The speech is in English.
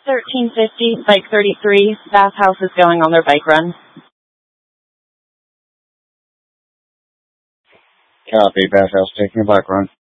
1350, bike 33, Bathhouse is going on their bike run. Copy, Bathhouse taking a bike run.